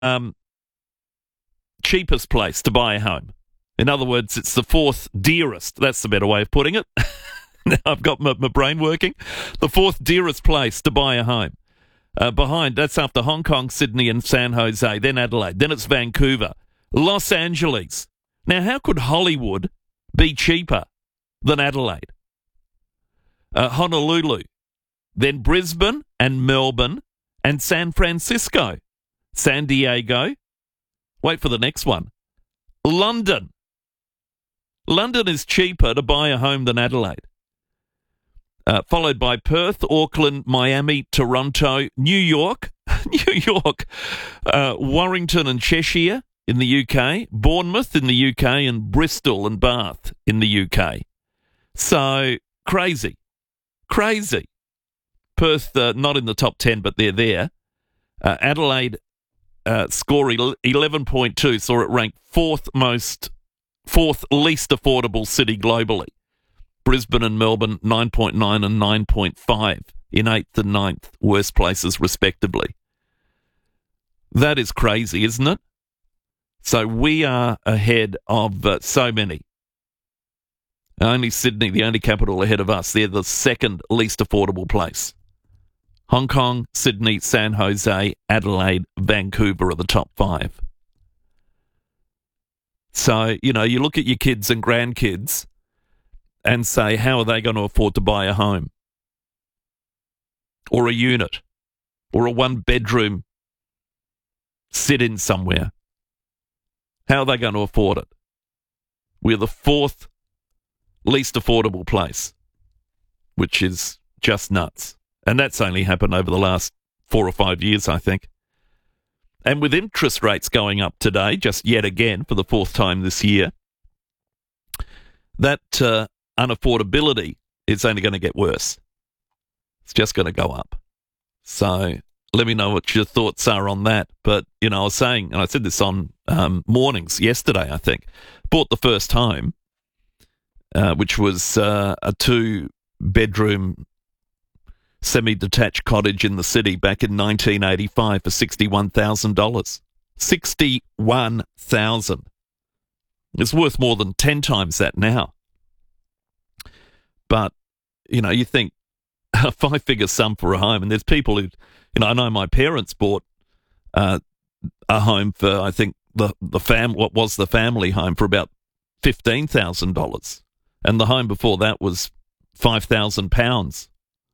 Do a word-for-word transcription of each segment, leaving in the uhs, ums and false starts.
um, cheapest place to buy a home. In other words, it's the fourth dearest. That's the better way of putting it. Now I've got my, my brain working. The fourth dearest place to buy a home. Uh, behind, that's after Hong Kong, Sydney and San Jose, then Adelaide, then it's Vancouver. Los Angeles. Now, how could Hollywood be cheaper than Adelaide? Uh, Honolulu, then Brisbane and Melbourne and San Francisco. San Diego. Wait for the next one. London. London is cheaper to buy a home than Adelaide. Uh, followed by Perth, Auckland, Miami, Toronto, New York, New York, uh, Warrington and Cheshire in the U K, Bournemouth in the U K, and Bristol and Bath in the U K. So, crazy. Crazy. Perth, uh, not in the top ten, but they're there. Uh, Adelaide uh, score eleven point two, saw it ranked fourth most, fourth least affordable city globally. Brisbane and Melbourne, nine point nine and nine point five in eighth and ninth worst places, respectively. That is crazy, isn't it? So we are ahead of uh, so many. Only Sydney, the only capital ahead of us. They're the second least affordable place. Hong Kong, Sydney, San Jose, Adelaide, Vancouver are the top five. So, you know, you look at your kids and grandkids and say, how are they going to afford to buy a home? Or a unit? Or a one-bedroom sit-in somewhere? How are they going to afford it? We're the fourth least affordable place, which is just nuts. And that's only happened over the last four or five years, I think. And with interest rates going up today, just yet again for the fourth time this year, that uh, unaffordability is only going to get worse. It's just going to go up. So let me know what your thoughts are on that. But, you know, I was saying, and I said this on um, mornings yesterday, I think, bought the first home, uh, which was uh, a two-bedroom semi-detached cottage in the city back in nineteen eighty-five for sixty-one thousand dollars. sixty-one thousand dollars. It's worth more than ten times that now. But, you know, you think a five-figure sum for a home, and there's people who, you know, I know my parents bought uh, a home for, I think, the, the fam what was the family home for about fifteen thousand dollars. And the home before that was five thousand pounds.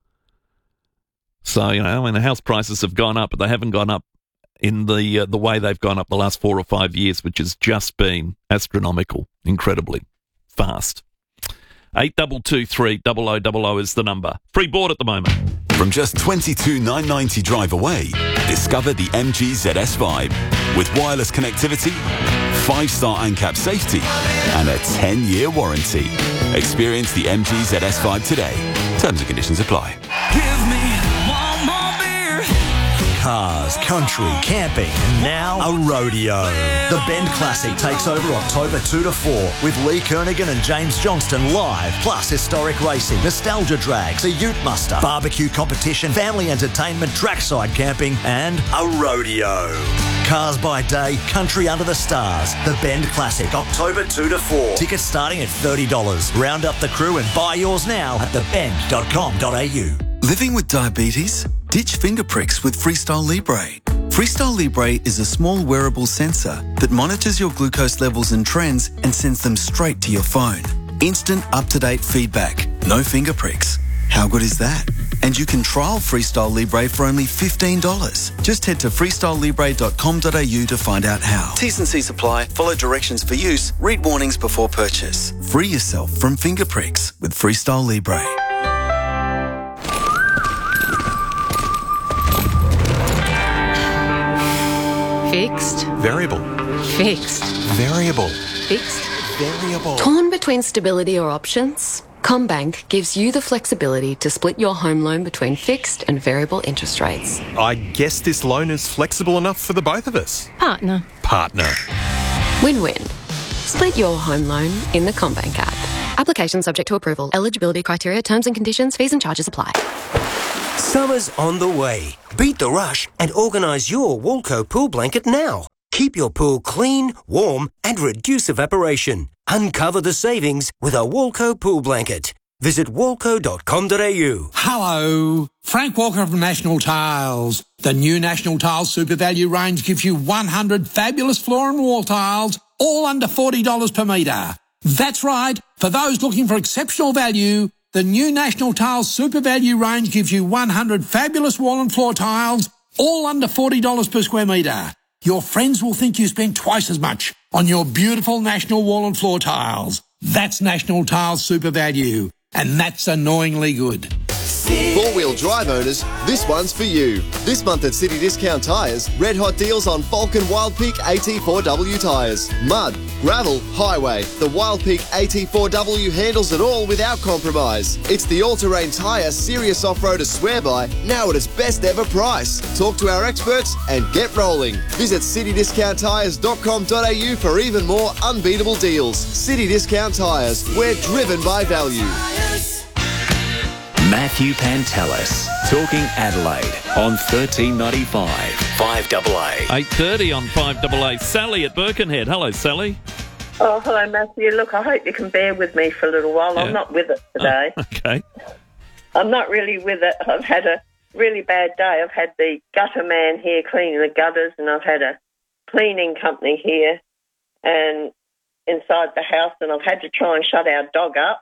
So, you know, I mean, the house prices have gone up, but they haven't gone up in the uh, the way they've gone up the last four or five years, which has just been astronomical, incredibly fast. eight two two three, double oh double oh is the number. Free board at the moment. From just twenty-two thousand nine hundred ninety drive away, discover the M G Z S Vibe. With wireless connectivity, five-star ANCAP safety, and a ten-year warranty. Experience the M G Z S Vibe today. Terms and conditions apply. Give me one more beer. Cars, country, camping, and now a rodeo. The Bend Classic takes over October two to four with Lee Kernaghan and James Johnston live, plus historic racing, nostalgia drags, a ute muster, barbecue competition, family entertainment, trackside camping, and a rodeo. Cars by day, country under the stars. The Bend Classic, October two to four. Tickets starting at thirty dollars. Round up the crew and buy yours now at the bend dot com dot a u. Living with diabetes? Ditch finger pricks with Freestyle Libre. Freestyle Libre is a small wearable sensor that monitors your glucose levels and trends and sends them straight to your phone. Instant, up-to-date feedback. No finger pricks. How good is that? And you can trial Freestyle Libre for only fifteen dollars. Just head to freestyle libre dot com dot a u to find out how. T's and C's apply. Follow directions for use. Read warnings before purchase. Free yourself from finger pricks with Freestyle Libre. Fixed. Variable. Fixed. Variable. Fixed. Variable. Torn between stability or options? CommBank gives you the flexibility to split your home loan between fixed and variable interest rates. I guess this loan is flexible enough for the both of us. Partner. Partner. Win-win. Split your home loan in the CommBank app. Application subject to approval. Eligibility criteria, terms and conditions, fees and charges apply. Summer's on the way. Beat the rush and organise your Walco pool blanket now. Keep your pool clean, warm and reduce evaporation. Uncover the savings with a Walco pool blanket. Visit walco dot com dot a u. Hello, Frank Walker from National Tiles. The new National Tiles Super Value range gives you one hundred fabulous floor and wall tiles, all under forty dollars per metre. That's right, for those looking for exceptional value, the new National Tiles Super Value range gives you one hundred fabulous wall and floor tiles, all under forty dollars per square metre. Your friends will think you spent twice as much on your beautiful National wall and floor tiles. That's National Tiles Super Value, and that's annoyingly good. Four-wheel drive owners, this one's for you. This month at City Discount Tyres, red hot deals on Falcon Wild Peak A T four W tyres. Mud, gravel, highway. The Wild Peak A T four W handles it all without compromise. It's the all-terrain tyre serious off-roader swear by, now at its best ever price. Talk to our experts and get rolling. Visit city discount tyres dot com dot a u for even more unbeatable deals. City Discount Tyres, we're driven by value. Matthew Pantelis, talking Adelaide on thirteen ninety-five, five A A. eight thirty on five A A. Sally at Birkenhead. Hello, Sally. Oh, hello, Matthew. Look, I hope you can bear with me for a little while. Yeah. I'm not with it today. Oh, okay. I'm not really with it. I've had a really bad day. I've had the gutter man here cleaning the gutters, and I've had a cleaning company here and inside the house, and I've had to try and shut our dog up.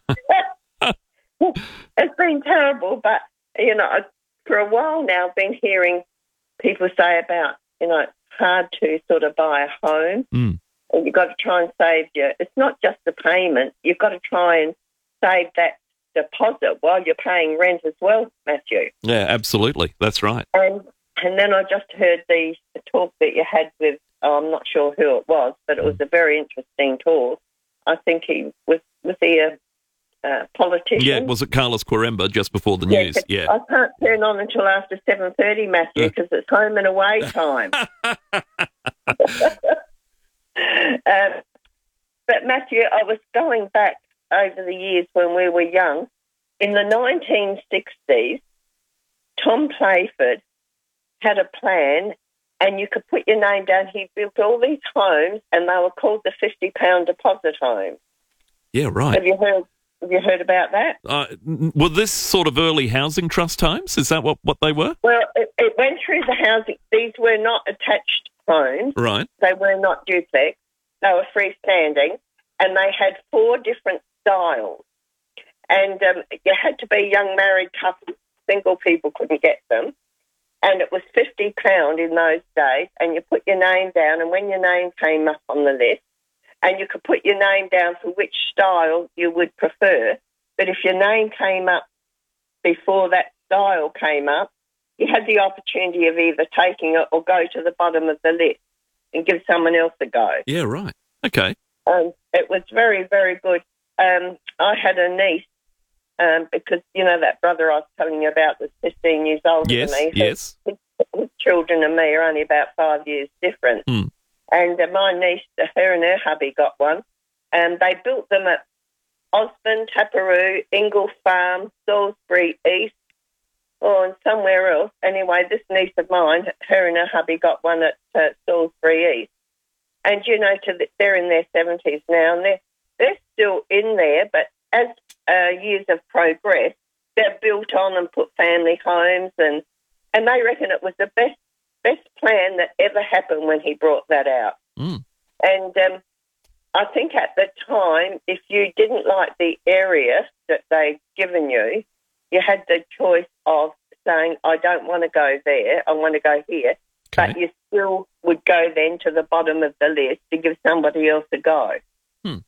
It's been terrible, but, you know, for a while now I've been hearing people say about, you know, it's hard to sort of buy a home. Mm. And you've got to try and save your, it's not just the payment, you've got to try and save that deposit while you're paying rent as well, Matthew. Yeah, absolutely. That's right. And and then I just heard the, the talk that you had with, oh, I'm not sure who it was, but it was a very interesting talk. I think he was, was he a Uh, politician. Yeah, was it Carlos Quaremba just before the Yeah, news? 'cause Yeah. I can't turn on until after seven thirty, Matthew, because it's home and away time. um, but, Matthew, I was going back over the years when we were young. In the nineteen sixties, Tom Playford had a plan, and you could put your name down. He built all these homes, and they were called the fifty pound deposit homes. Yeah, right. Have you heard Have you heard about that? Uh, n- were this sort of early housing trust homes? Is that what, what they were? Well, it, it went through the housing. These were not attached homes. Right. They were not duplex. They were freestanding, and they had four different styles. And um, you had to be young married couples. Single people couldn't get them. And it was fifty pounds in those days, and you put your name down, and when your name came up on the list, and you could put your name down for which style you would prefer. But if your name came up before that style came up, you had the opportunity of either taking it or go to the bottom of the list and give someone else a go. Yeah, right. Okay. Um, it was very, very good. Um, I had a niece, um, because, you know, that brother I was telling you about was fifteen years older Yes, than me. yes. His, his children and me are only about five years different. Mm. And uh, my niece, her and her hubby got one, and they built them at Osborne, Taparoo, Ingle Farm, Salisbury East, or and somewhere else. Anyway, this niece of mine, her and her hubby got one at uh, Salisbury East. And, you know, to the, they're in their seventies now, and they're, they're still in there, but as uh, years have progressed, they're built on and put family homes, and, and they reckon it was the best best plan that ever happened when he brought that out. Mm. And um, I think at the time, if you didn't like the area that they'd given you, you had the choice of saying, I don't want to go there, I want to go here. Okay. But you still would go then to the bottom of the list to give somebody else a go. Hmm.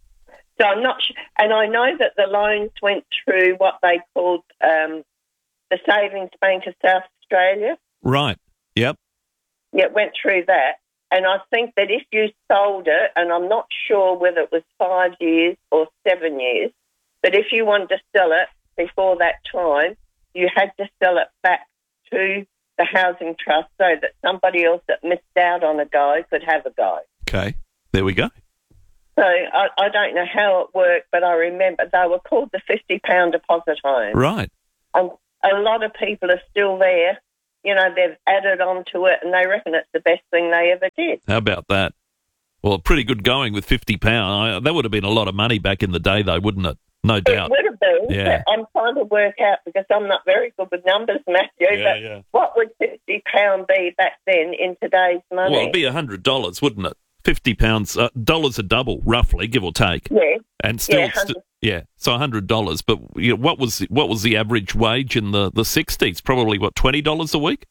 So I'm not sure. And I know that the loans went through what they called um, the Savings Bank of South Australia. Right. Yep. Yeah, it went through that. And I think that if you sold it, and I'm not sure whether it was five years or seven years, but if you wanted to sell it before that time, you had to sell it back to the housing trust so that somebody else that missed out on a go could have a go. Okay. There we go. So I, I don't know how it worked, but I remember they were called the fifty pound deposit home. Right. And a lot of people are still there. You know, they've added on to it, and they reckon it's the best thing they ever did. How about that? Well, pretty good going with fifty pounds. That would have been a lot of money back in the day, though, wouldn't it? No doubt. It would have been. Yeah. But I'm trying to work out, because I'm not very good with numbers, Matthew, Yeah, but yeah. what would fifty pounds be back then in today's money? Well, it'd be one hundred dollars, wouldn't it? fifty pounds, uh, dollars a double, roughly, give or take. Yeah. And still, Yeah, st- yeah, so one hundred dollars. But you know, what was what was the average wage in the, the sixties? Probably, what, twenty dollars a week?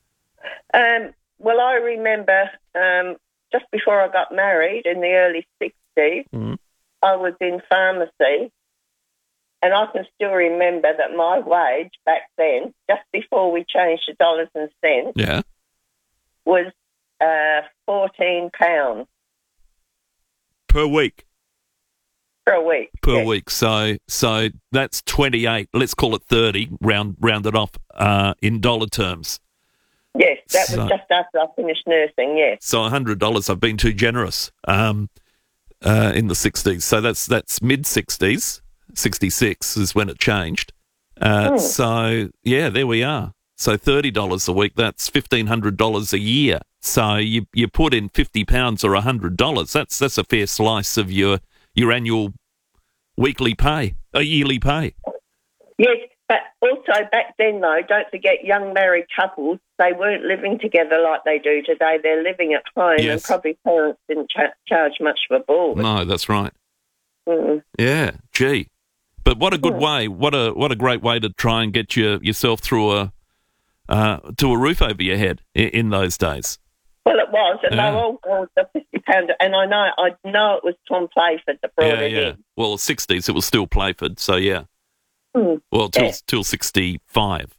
Um, well, I remember um, just before I got married in the early sixties, Mm. I was in pharmacy, and I can still remember that my wage back then, just before we changed to dollars and cents, Yeah. was uh, fourteen pounds Per week. for a week. Per yes. week. So so that's twenty-eight, let's call it thirty, round round it off uh, in dollar terms. Yes, that So- was just after I finished nursing, yes. So one hundred dollars, I've been too generous um, uh, in the sixties. So that's that's mid-sixties. sixty-six is when it changed. Uh, Hmm. So, yeah, there we are. So thirty dollars a week, that's fifteen hundred dollars a year. So you you put in fifty pounds or one hundred dollars. That's that's a fair slice of your your annual weekly pay, a yearly pay. Yes, but also back then, though, don't forget young married couples, they weren't living together like they do today. They're living at home, and Yes. probably parents didn't cha- charge much for board. No, that's right. Mm. Yeah, gee. But what a good Yeah. way, what a what a great way to try and get your, yourself through a uh, to a roof over your head in, in those days. Well, it was, and Yeah. they were all called the fifty pound, and I know I know it was Tom Playford that brought Yeah, it yeah. in. Well, sixties, it was still Playford, so yeah. Mm. Well, till Yeah. till sixty-five.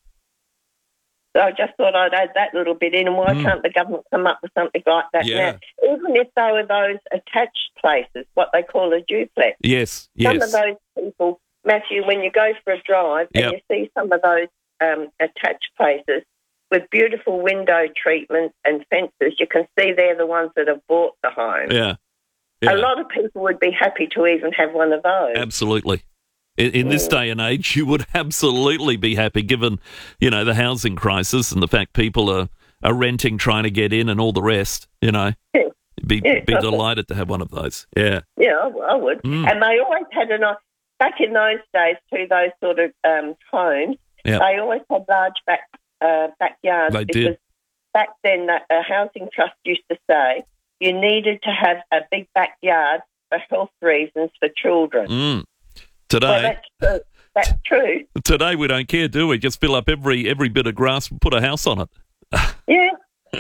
So I just thought I'd add that little bit in, and why Mm. can't the government come up with something like that Yeah. now? Even if they were those attached places, what they call a duplex. Yes, Some yes. of those people, Matthew, when you go for a drive Yep. and you see some of those um, attached places with beautiful window treatments and fences, you can see they're the ones that have bought the home. Yeah. yeah. A lot of people would be happy to even have one of those. Absolutely. In, in this day and age, you would absolutely be happy, given, you know, the housing crisis and the fact people are, are renting, trying to get in, and all the rest. You know, Yeah. be Yeah. be delighted to have one of those. Yeah, Yeah, I, I would. Mm. And they always had a nice, back in those days too, those sort of um, homes, Yep. they always had large back uh, backyards. They because did. back then, the a housing trust used to say you needed to have a big backyard for health reasons for children. Mm. Well, Today, that's true. That's true. today we don't care, do we? Just fill up every every bit of grass and put a house on it. Yeah.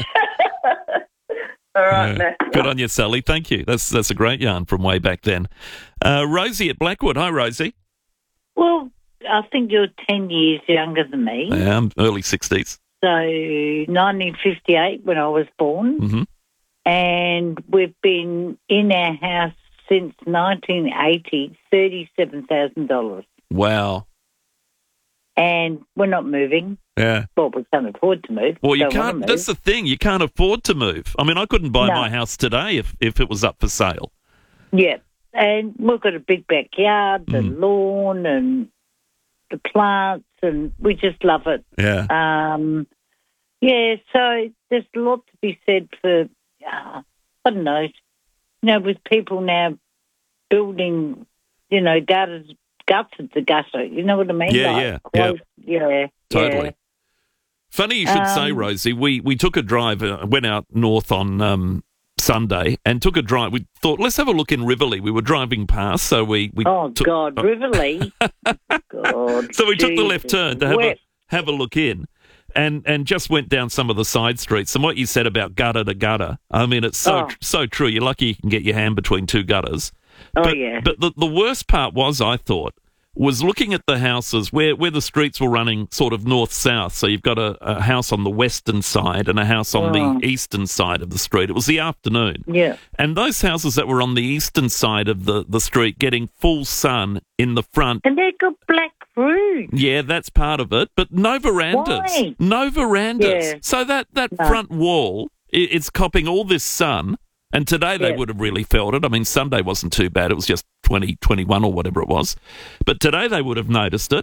All right, Yeah. Matt. Good on you, Sally. Thank you. That's that's a great yarn from way back then. Uh, Rosie at Blackwood. Hi, Rosie. Well, I think you're ten years younger than me. Yeah, I'm early sixties. So nineteen fifty-eight when I was born. Mm-hmm. And we've been in our house since nineteen eighty, thirty-seven thousand dollars. Wow. And we're not moving. Yeah. Well, we can't afford to move. Well, you Don't wanna can't. move. That's the thing. You can't afford to move. I mean, I couldn't buy No. my house today if, if it was up for sale. Yeah. And we've got a big backyard, the Mm. lawn and the plants, and we just love it. Yeah. Um, yeah, so there's a lot to be said for, uh, I don't know, you know, with people now building, you know, gutters, guts at the gutter, you know what I mean? Yeah, Like, yeah, close- yeah. Totally. yeah. Funny you should say, Um, Rosie. We we took a drive, uh, went out north on um, Sunday and took a drive. We thought, let's have a look in Riverlea. We were driving past, so we... we Oh, took, God, Riverlea. God, So we took the left Jesus. turn to have a, Wet. have a look in and, and just went down some of the side streets. And what you said about gutter to gutter, I mean, it's so Oh. so true. You're lucky you can get your hand between two gutters. Oh, but, yeah. But the, the worst part was, I thought, was looking at the houses where, where the streets were running sort of north-south. So you've got a, a house on the western side and a house on Oh. the eastern side of the street. It was the afternoon. Yeah. And those houses that were on the eastern side of the, the street getting full sun in the front. And they've got black roofs. Yeah, that's part of it. But no verandas. Why? No verandas. Yeah. So that, that No. front wall, i it's copping all this sun. And today they Yeah. would have really felt it. I mean, Sunday wasn't too bad. It was just twenty, twenty-one or whatever it was. But today they would have noticed it.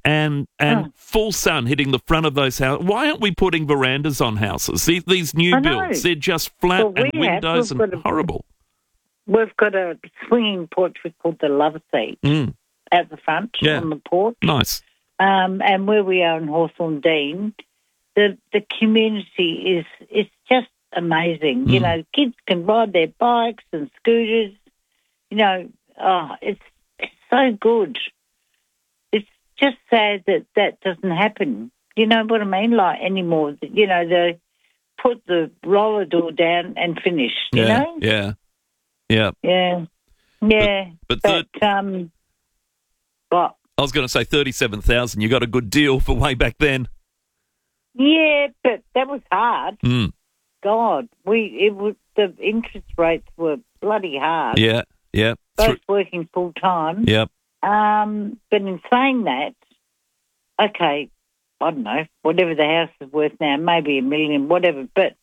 and and Oh. full sun hitting the front of those houses. Why aren't we putting verandas on houses? These, these new I know. builds, they're just flat Well, and we have. windows We've and got a- horrible. We've got a swinging porch we call the love seat Mm, at the front Yeah. on the porch. nice. Um, and where we are in Hawthorne Dean, the the community is it's just amazing. You Mm. know, kids can ride their bikes and scooters. You know, oh, it's it's so good. It's just sad that that doesn't happen. You know what I mean? Like anymore. You know, they put the roller door down and finish. You Yeah, know? yeah, yeah. Yeah, yeah. But But, third- um, what? I was going to say thirty-seven thousand. You got a good deal for way back then. Yeah, but that was hard. Mm, God, we it was the interest rates were bloody hard. yeah, yeah, both Thr- working full time. yeah. Um, but in saying that, okay, I don't know, whatever the house is worth now, maybe a million, whatever. But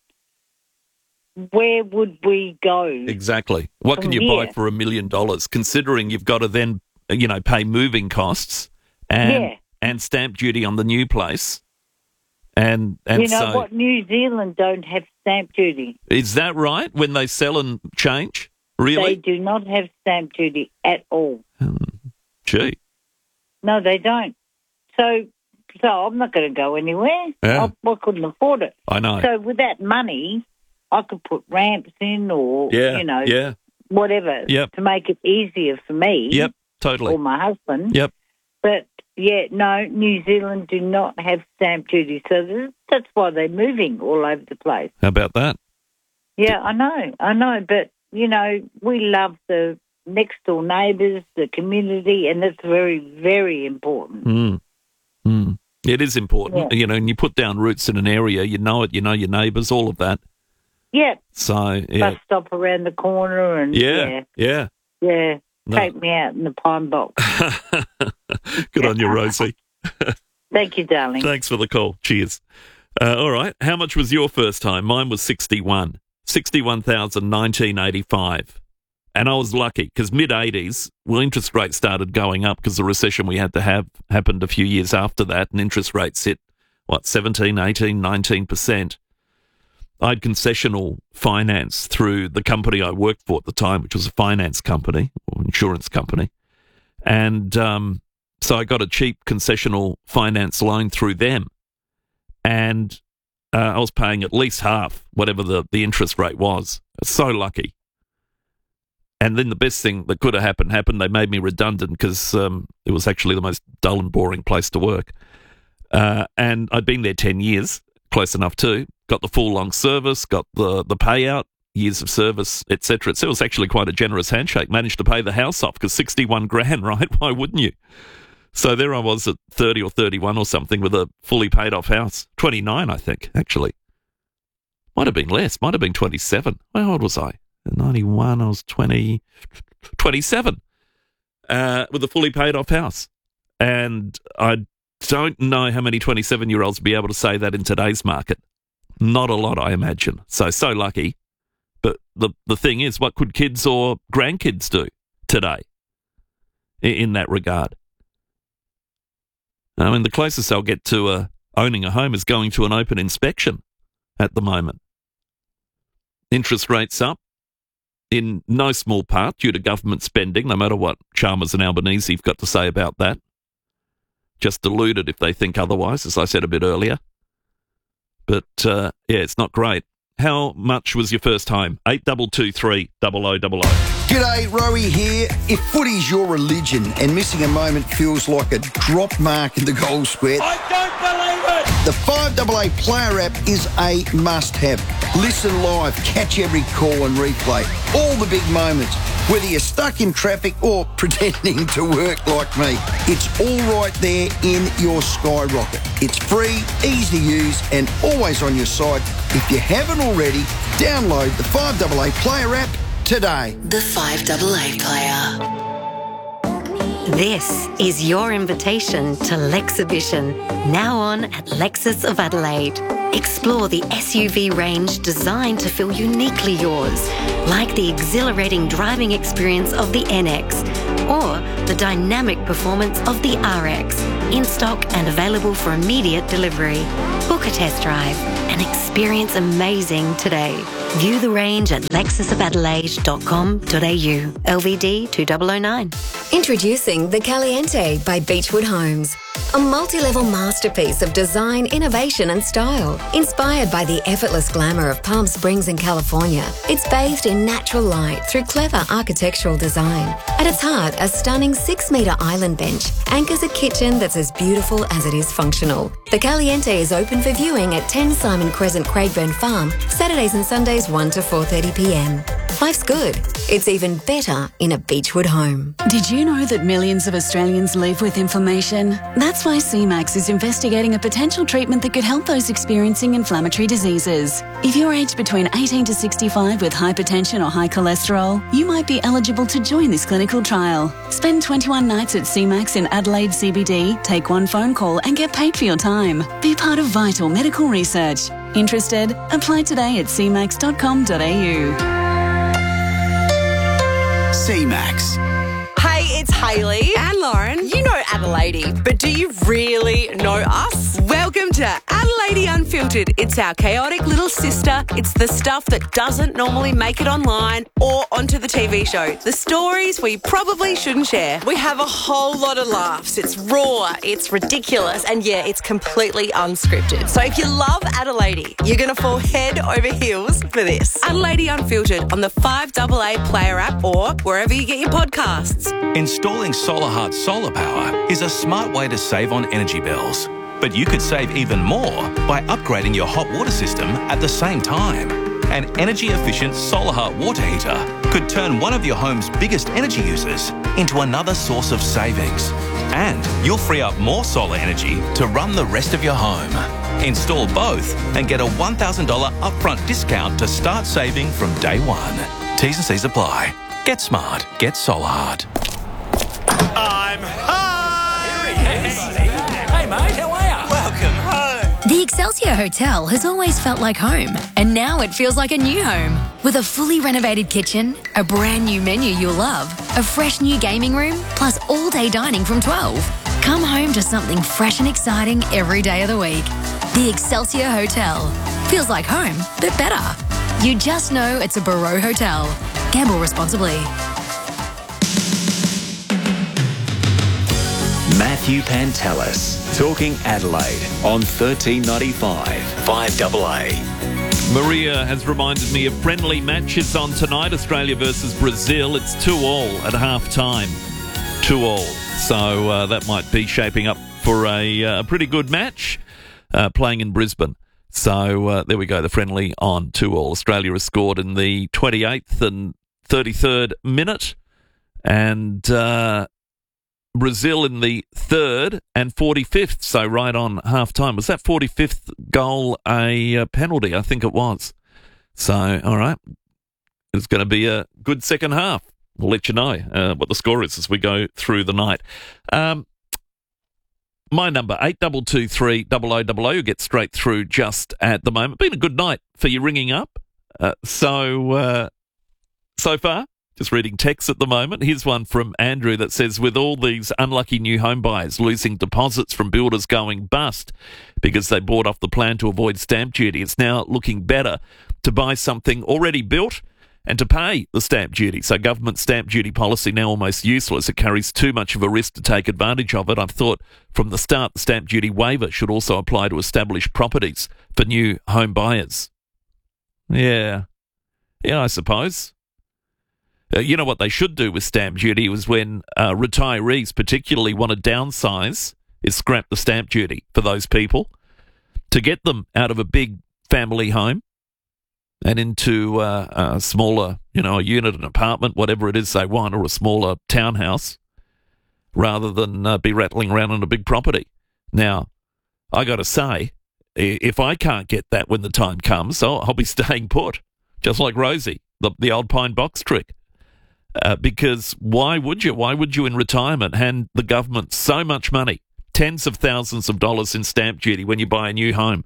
where would we go? Exactly. What can From you buy here. for a million dollars? Considering you've got to then, you know, pay moving costs and Yeah. and stamp duty on the new place. And and you know so what? New Zealand don't have stamp duty. is that right? When they sell and change, They really? do not have stamp duty at all. Gee, No, they don't. So, so I'm not going to go anywhere. Yeah. I, I couldn't afford it. I know. So with that money, I could put ramps in, or Yeah, you know, yeah. whatever, Yep. to make it easier for me. Yep, totally. Or my husband. Yep. But yeah, no, New Zealand do not have stamp duty, so th- that's why they're moving all over the place. How about that? Yeah, I know, I know, but you know, we love the next door neighbours, the community, and that's very, very important. Mm. Mm. It is important, Yeah. you know. And you put down roots in an area, you know it, you know your neighbours, all of that. Yeah, So yeah, bus stop around the corner, and yeah, yeah, yeah. yeah. No. Take me out in the pine box. Good on you, Rosie. Thank you, darling. Thanks for the call. Cheers. Uh, all right. How much was your first time? Mine was sixty-one. sixty-one thousand nineteen eighty-five. And I was lucky because mid-eighties, well, interest rates started going up because the recession we had to have happened a few years after that, and interest rates hit, what, seventeen, eighteen, nineteen percent. I had concessional finance through the company I worked for at the time, which was a finance company or insurance company. And um, so I got a cheap concessional finance loan through them. And uh, I was paying at least half whatever the, the interest rate was. So lucky. And then the best thing that could have happened happened. They made me redundant because um, it was actually the most dull and boring place to work. Uh, and I'd been there ten years, close enough too. Got the full long service, got the, the payout, years of service, et cetera. So it was actually quite a generous handshake. Managed to pay the house off because sixty-one grand, right? Why wouldn't you? So there I was at thirty or thirty-one or something with a fully paid off house. twenty-nine, I think, actually. Might have been less. Might have been twenty-seven. How old was I? ninety-one, I was twenty, twenty-seven uh, with a fully paid off house. And I don't know how many twenty-seven-year-olds would be able to say that in today's market. Not a lot, I imagine. So, so lucky. But the, the thing is, what could kids or grandkids do today in, in that regard? I mean, the closest they'll get to uh, owning a home is going to an open inspection at the moment. Interest rates up, in no small part due to government spending, no matter what Chalmers and Albanese have got to say about that. Just deluded if they think otherwise, as I said a bit earlier. But, uh, yeah, it's not great. How much was your first home? eight two two three, double oh double oh. G'day, Rowie here. If footy's your religion and missing a moment feels like a drop mark in the goal square, I don't believe it! the five A A Player app is a must-have. Listen live, catch every call and replay. All the big moments, whether you're stuck in traffic or pretending to work like me. It's all right there in your Skyrocket. It's free, easy to use and always on your side. If you haven't already, download the five A A Player app today. The five A A Player. This is your invitation to Lexhibition, now on at Lexus of Adelaide. Explore the S U V range designed to feel uniquely yours, like the exhilarating driving experience of the N X, or the dynamic performance of the R X, in stock and available for immediate delivery. Book a test drive and experience amazing today. View the range at lexus of adelaide dot com dot a u. L V D two thousand nine. Introducing the Caliente by Beechwood Homes. A multi-level masterpiece of design, innovation and style. Inspired by the effortless glamour of Palm Springs in California, it's bathed in natural light through clever architectural design. At its heart, a stunning six-metre island bench anchors a kitchen that's as beautiful as it is functional. The Caliente is open for viewing at ten Simon Crescent, Craigburn Farm, Saturdays and Sundays one to four thirty p m. Life's good. It's even better in a Beechwood home. Did you know that millions of Australians live with inflammation? That's why C MAX is investigating a potential treatment that could help those experiencing inflammatory diseases. If you're aged between eighteen to sixty-five with hypertension or high cholesterol, you might be eligible to join this clinical trial. Spend twenty-one nights at C MAX in Adelaide C B D, take one phone call and get paid for your time. Be part of vital medical research. Interested? Apply today at c max dot com dot a u. C MAX. Hey, it's Hayley and Lauren. You know Adelaide, but do you really know us? Welcome to Adelaide Unfiltered. It's our chaotic little sister. It's the stuff that doesn't normally make it online or onto the T V show. The stories we probably shouldn't share. We have a whole lot of laughs. It's raw, it's ridiculous, and yeah, it's completely unscripted. So if you love Adelaide, you're going to fall head over heels for this. Adelaide Unfiltered on the five A A Player app or wherever you get your podcasts. Installing SolarHeart solar power is a smart way to save on energy bills. But you could save even more by upgrading your hot water system at the same time. An energy-efficient SolarHeart water heater could turn one of your home's biggest energy users into another source of savings. And you'll free up more solar energy to run the rest of your home. Install both and get a one thousand dollars upfront discount to start saving from day one. T's and C's apply. Get smart. Get SolarHeart. I'm home! Hey, mate, how are you? Welcome home. The Excelsior Hotel has always felt like home, and now it feels like a new home. With a fully renovated kitchen, a brand new menu you'll love, a fresh new gaming room, plus all-day dining from twelve. Come home to something fresh and exciting every day of the week. The Excelsior Hotel. Feels like home, but better. You just know it's a Barreau Hotel. Gamble responsibly. Matthew Pantelis, talking Adelaide on thirteen ninety-five, five A A. Maria has reminded me of friendly matches on tonight, Australia versus Brazil. It's two all at half time. two all. So uh, that might be shaping up for a uh, pretty good match uh, playing in Brisbane. So uh, there we go, the friendly on two all. Australia has scored in the twenty-eighth and thirty-third minute. And uh, Brazil in the third and forty-fifth, so right on half-time. Was that forty-fifth goal a uh, penalty? I think it was. So, all right, it's going to be a good second half. We'll let you know uh, what the score is as we go through the night. Um, my number, eight two two three, double oh double oh. You'll get straight through just at the moment. Been a good night for you ringing up. Uh, so, uh, so far, just reading texts at the moment. Here's one from Andrew that says, with all these unlucky new home buyers losing deposits from builders going bust because they bought off the plan to avoid stamp duty, it's now looking better to buy something already built and to pay the stamp duty. So government stamp duty policy now almost useless. It carries too much of a risk to take advantage of it. I've thought from the start the stamp duty waiver should also apply to established properties for new home buyers. Yeah. Yeah, I suppose. Uh, you know what they should do with stamp duty was when uh, retirees particularly want to downsize is scrap the stamp duty for those people to get them out of a big family home and into uh, a smaller, you know, a unit, an apartment, whatever it is they want, or a smaller townhouse, rather than uh, be rattling around on a big property. Now, I got to say, if I can't get that when the time comes, oh, I'll be staying put, just like Rosie, the, the old pine box trick. Uh, because why would you? Why would you in retirement hand the government so much money, tens of thousands of dollars in stamp duty when you buy a new home?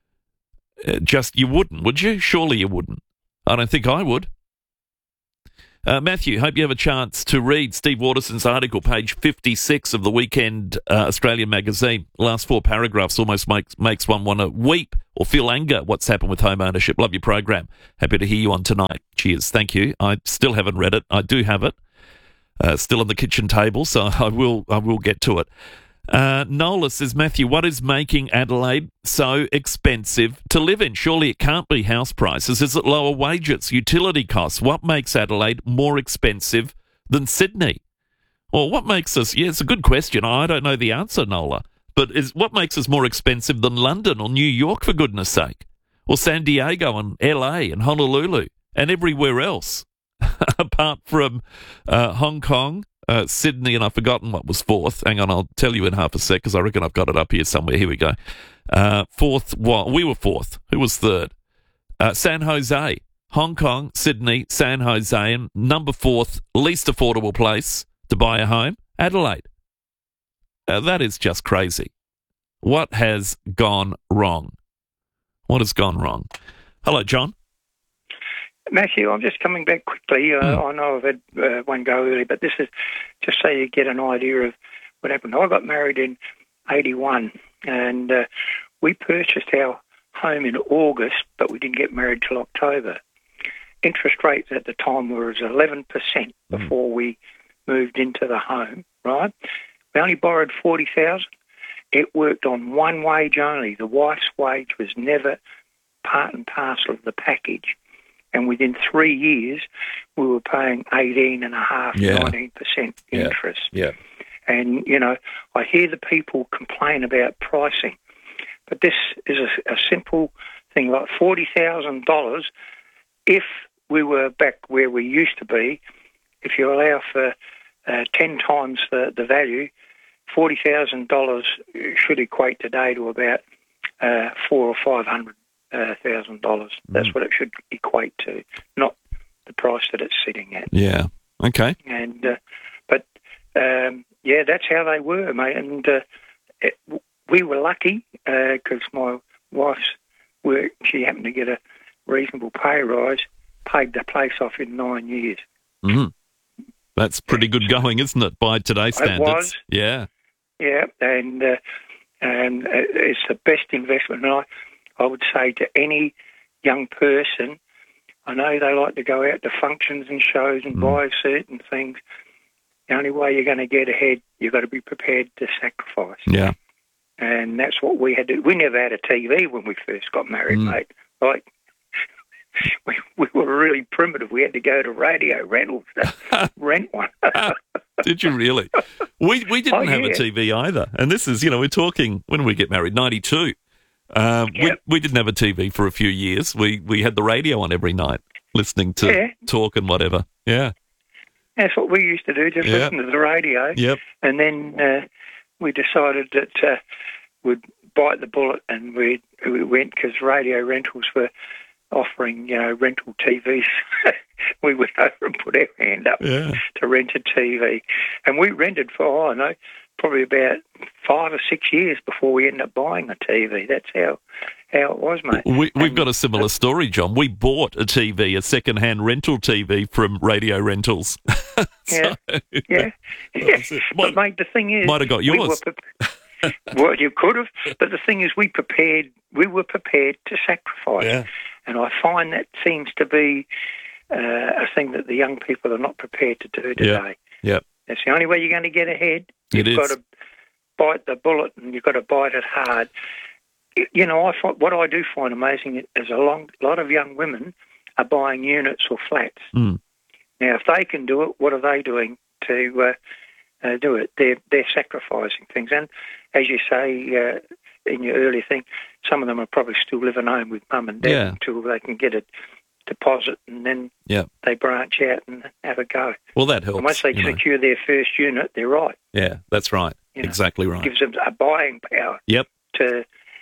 Uh, just, you wouldn't, would you? Surely you wouldn't. I don't think I would. Uh, Matthew, hope you have a chance to read Steve Waterson's article, page fifty-six of the Weekend uh, Australian magazine. Last four paragraphs almost makes makes one want to weep or feel anger what's happened with home ownership. Love your program. Happy to hear you on tonight. Cheers. Thank you. I still haven't read it. I do have it. Uh, still on the kitchen table, so I will I will get to it. Uh, Nola says, Matthew, what is making Adelaide so expensive to live in? Surely it can't be house prices. Is it lower wages, utility costs? What makes Adelaide more expensive than Sydney? Well, what makes us... Yeah, it's a good question. I don't know the answer, Nola. But is what makes us more expensive than London or New York, for goodness sake? Or San Diego and L A and Honolulu and everywhere else, apart from uh, Hong Kong, Uh, Sydney, and I've forgotten what was fourth. Hang on, I'll tell you in half a sec because I reckon I've got it up here somewhere. Here we go. Uh, fourth, well, we were fourth. Who was third? Uh, San Jose, Hong Kong, Sydney, San Jose, and number fourth, least affordable place to buy a home, Adelaide. Uh, that is just crazy. What has gone wrong? What has gone wrong? Hello, John. Matthew, I'm just coming back quickly. Uh, mm. I know I've had uh, one go early, but this is just so you get an idea of what happened. I got married in eighty-one, and uh, we purchased our home in August, but we didn't get married till October. Interest rates at the time were eleven percent before mm. we moved into the home, right? We only borrowed forty thousand dollars. It worked on one wage only. The wife's wage was never part and parcel of the package. And within three years, we were paying eighteen and a half, yeah. nineteen percent interest. Yeah. yeah. And, you know, I hear the people complain about pricing, but this is a, a simple thing, like forty thousand dollars. If we were back where we used to be, if you allow for uh, ten times the, the value, forty thousand dollars should equate today to about uh, four or five hundred Uh, thousand dollars. That's mm. what it should equate to, not the price that it's sitting at. Yeah. Okay. And uh, but um, yeah, that's how they were, mate. And uh, it, we were lucky because uh, my wife's work, she happened to get a reasonable pay rise, paid the place off in nine years. Mm. That's pretty good going, isn't it, by today's standards? It was. Yeah. Yeah, and uh, and it's the best investment. And I. I would say to any young person, I know they like to go out to functions and shows and mm. buy certain things. The only way you're going to get ahead, you've got to be prepared to sacrifice. Yeah. And that's what we had to do. We never had a T V when we first got married, mm. mate. Like, we, we were really primitive. We had to go to radio rentals to rent one. Did you really? We we didn't oh, have yeah. a T V either. And this is, you know, we're talking, when we get married, ninety-two. Um, yep. we, we didn't have a T V for a few years. We we had the radio on every night, listening to yeah. talk and whatever. Yeah. That's what we used to do, just yep. listen to the radio. Yep. And then uh, we decided that uh, we'd bite the bullet and we we went, because radio rentals were offering, you know, rental T Vs. We went over and put our hand up yeah. to rent a T V. And we rented for, oh, I don't know, probably about five or six years before we ended up buying a T V. That's how how it was, mate. We, we've got a similar story, John. We bought a T V, a second-hand rental T V from Radio Rentals. so, yeah, yeah, yeah. But, mate, the thing is... Might have got yours. We were pre- well, you could have, but the thing is we prepared, we were prepared to sacrifice. Yeah. And I find that seems to be uh, a thing that the young people are not prepared to do today. Yeah. Yep. That's the only way you're going to get ahead. It You've is. got to bite the bullet, and you've got to bite it hard. You know, I find, what I do find amazing is a long, lot of young women are buying units or flats. Mm. Now, if they can do it, what are they doing to uh, uh, do it? They're they're sacrificing things, and as you say uh, in your earlier thing, some of them are probably still living home with mum and dad Yeah. until they can get a deposit, and then Yeah. they branch out and have a go. Well, that helps. And once they you know. secure their first unit, they're right. Yeah, that's right. You know, exactly right. Gives them a buying power. Yep. To,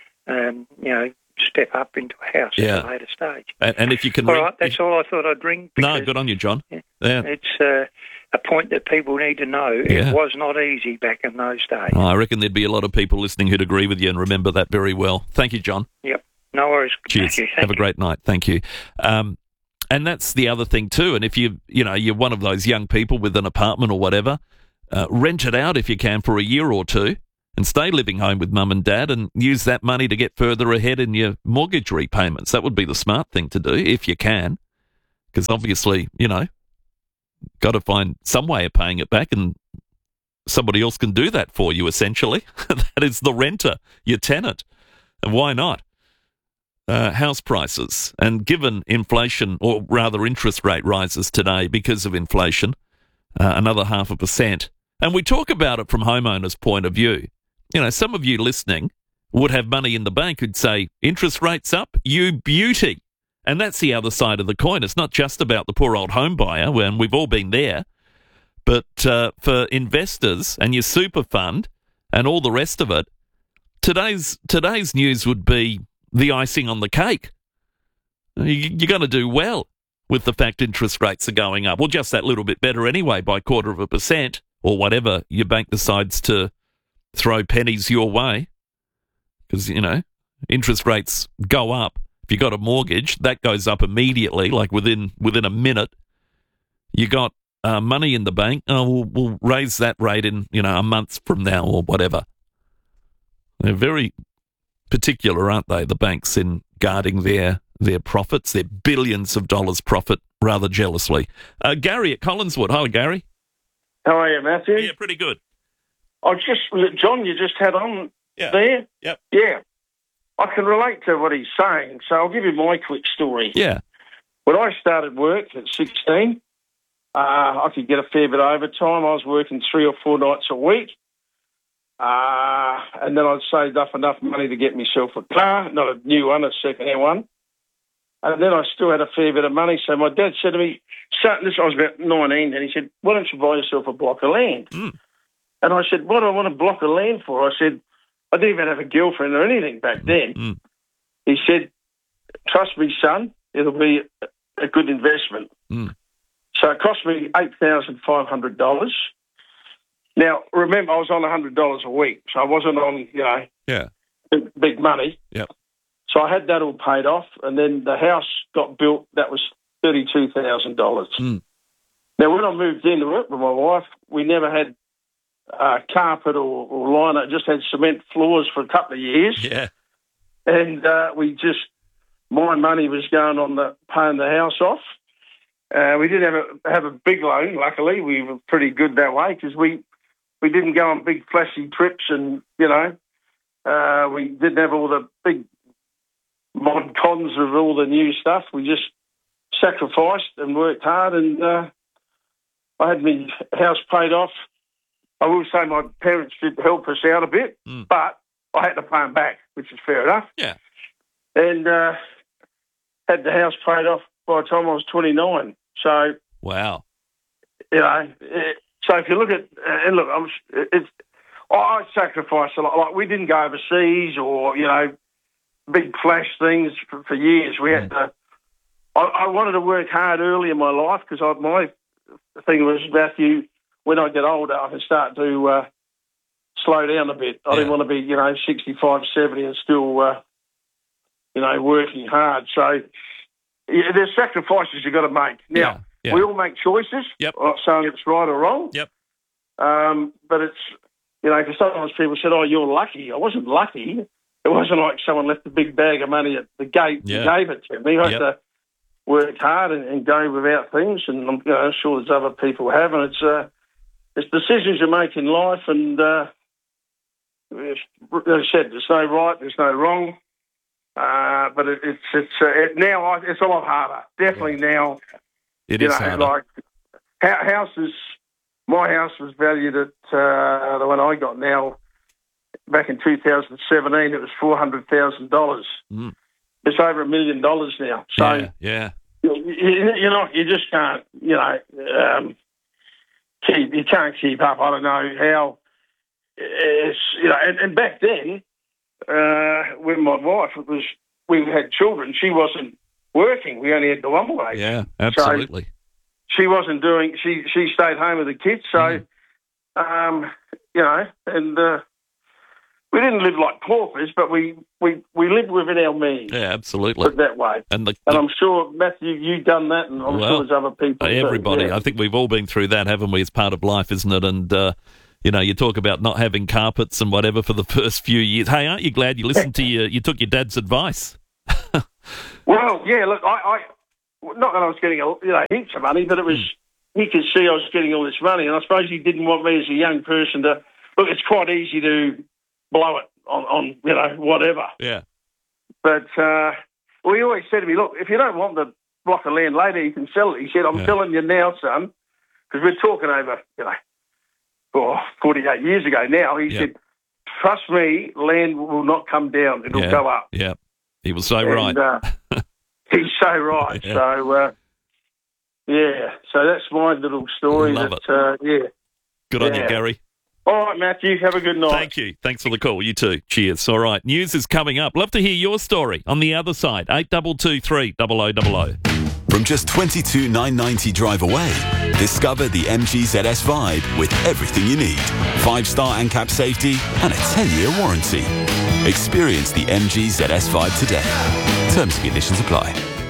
um, you know, step up into a house Yeah. at a later stage. And, and if you can... All ring- right, that's all I thought I'd ring. No, good on you, John. Yeah. Yeah. It's uh, a point that people need to know. Yeah. It was not easy back in those days. Oh, I reckon there'd be a lot of people listening who'd agree with you and remember that very well. Thank you, John. Yep. No worries. Cheers. Thank you. Thank Have a you. great night. Thank you. Um, And that's the other thing too. And if you, you know, you're one of those young people with an apartment or whatever, uh, rent it out if you can for a year or two and stay living home with mum and dad and use that money to get further ahead in your mortgage repayments. That would be the smart thing to do if you can, because obviously, you know, got to find some way of paying it back, and somebody else can do that for you, essentially. That is the renter, your tenant. And why not? Uh, house prices, and given inflation, or rather interest rate rises today because of inflation, uh, another half a percent. And we talk about it from homeowners' point of view. You know, some of you listening would have money in the bank who'd say, interest rates up, you beauty. And that's the other side of the coin. It's not just about the poor old home buyer, and we've all been there. But uh, for investors and your super fund and all the rest of it, today's today's news would be the icing on the cake. You, you're going to do well with the fact interest rates are going up. Well, just that little bit better anyway, by quarter of a percent or whatever your bank decides to throw pennies your way. Because, you know, interest rates go up. If you got a mortgage, that goes up immediately, like within within a minute. You got uh, money in the bank, oh, we'll, we'll raise that rate in, you know, a month from now or whatever. They're very particular, aren't they, the banks, in guarding their their profits, their billions of dollars profit, rather jealously. Uh, Gary at Collinswood. Hi, Gary. How are you, Matthew? Yeah, pretty good. I just, John, you just had on yeah. there? Yep. Yeah. I can relate to what he's saying, so I'll give you my quick story. Yeah. When I started work at sixteen, uh, I could get a fair bit of overtime. I was working three or four nights a week. Uh, and then I'd saved up enough money to get myself a car, not a new one, a second-hand one. And then I still had a fair bit of money. So my dad said to me, son, this I was about nineteen, and he said, why don't you buy yourself a block of land? Mm. And I said, what do I want a block of land for? I said, I didn't even have a girlfriend or anything back then. Mm. He said, trust me, son, it'll be a good investment. Mm. So it cost me eight thousand five hundred dollars. Now, remember, I was on one hundred dollars a week, so I wasn't on, you know, yeah, big, big money. Yep. So I had that all paid off, and then the house got built. That was thirty-two thousand dollars. Mm. Now, when I moved into it with my wife, we never had uh, carpet or, or liner, just had cement floors for a couple of years. Yeah. And uh, we just, my money was going on the paying the house off. Uh, we didn't have a, have a big loan, luckily. We were pretty good that way because we, we didn't go on big flashy trips and, you know, uh, we didn't have all the big mod cons of all the new stuff. We just sacrificed and worked hard, and uh, I had my house paid off. I will say my parents did help us out a bit, mm. but I had to pay them back, which is fair enough. Yeah. And uh, had the house paid off by the time I was twenty-nine. So, wow. You know, it, so if you look at, and look, I'm, it's, I sacrificed a lot. Like, we didn't go overseas or, you know, big flash things for, for years. We had to, I, I wanted to work hard early in my life because my thing was, Matthew, when I get older, I can start to uh, slow down a bit. I yeah. didn't want to be, you know, sixty-five, seventy and still, uh, you know, working hard. So yeah, there's sacrifices you've got to make. Now, yeah. Yeah. we all make choices. Yep. I'm not saying it's right or wrong. Yep. Um, but it's, you know, because sometimes people said, oh, you're lucky. I wasn't lucky. It wasn't like someone left a big bag of money at the gate yeah. and gave it to me. I had yep. to work hard and, and go without things, and I'm you know, sure there's other people who have, and it's, uh, it's decisions you make in life, and uh, as I said, there's no right, there's no wrong, uh, but it, it's it's uh, it, now it's a lot harder. Definitely yeah. now. It you is know, harder. Like houses, my house was valued at uh, the one I got now. Back in two thousand seventeen, it was four hundred thousand dollars. Mm. It's over a million dollars now. So yeah, yeah. You, you, you know, you just can't, you know, um, keep you can't keep up. I don't know how. It's you know, and, and back then, uh, when my wife it was, we had children. She wasn't working. We only had the one boy. Yeah, absolutely. So she wasn't doing. She she stayed home with the kids. So, mm. um, you know, and. Uh, we didn't live like paupers, but we, we, we lived within our means. Yeah, absolutely. Put it that way. And, the, and the, I'm sure, Matthew, you've done that, and I'm well, sure there's other people. Everybody. Too. Yeah. I think we've all been through that, haven't we? It's part of life, isn't it? And, uh, you know, you talk about not having carpets and whatever for the first few years. Hey, aren't you glad you listened to your, you took your dad's advice? Well, yeah, look, I, I, not that I was getting, a, you know, heaps of money, but it was, mm. he could see I was getting all this money, and I suppose he didn't want me as a young person to, look, it's quite easy to blow it on, on you know, whatever. Yeah. But uh, well, he always said to me, look, if you don't want the block of land later, you can sell it. He said, I'm yeah. telling you now, son, because we're talking over, you know, oh, forty-eight years ago now. He yeah. said, trust me, land will not come down. It'll yeah. go up. Yeah. He was so and, right. Uh, he's so right. Yeah. So, uh, yeah. So that's my little story. Love that, it. Uh, yeah. Good yeah. on you, Gary. All right, Matthew. Have a good night. Thank you. Thanks for the call. You too. Cheers. All right. News is coming up. Love to hear your story on the other side. eight two two three, double oh double oh. From just twenty-two thousand nine hundred ninety drive away, discover the M G Z S Vibe with everything you need. Five-star ANCAP safety and a ten-year warranty. Experience the M G Z S Vibe today. Terms and conditions apply.